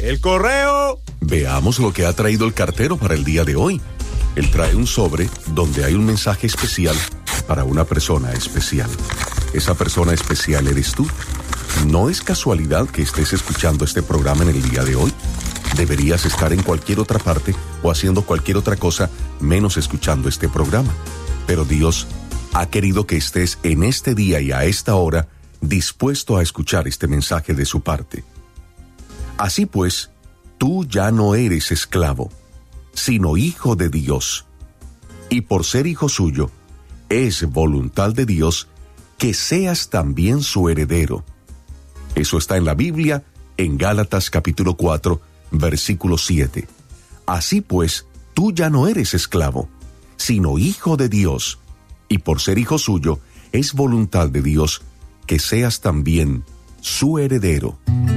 ¡El correo! Veamos lo que ha traído el cartero para el día de hoy. Él trae un sobre donde hay un mensaje especial para una persona especial. Esa persona especial eres tú. No es casualidad que estés escuchando este programa en el día de hoy. Deberías estar en cualquier otra parte o haciendo cualquier otra cosa menos escuchando este programa. Pero Dios ha querido que estés en este día y a esta hora dispuesto a escuchar este mensaje de su parte. Así pues, tú ya no eres esclavo, sino hijo de Dios. Y por ser hijo suyo, es voluntad de Dios que seas también su heredero. Eso está en la Biblia, en Gálatas capítulo 4, versículo 7. Así pues, tú ya no eres esclavo, sino hijo de Dios. Y por ser hijo suyo, es voluntad de Dios que seas también su heredero.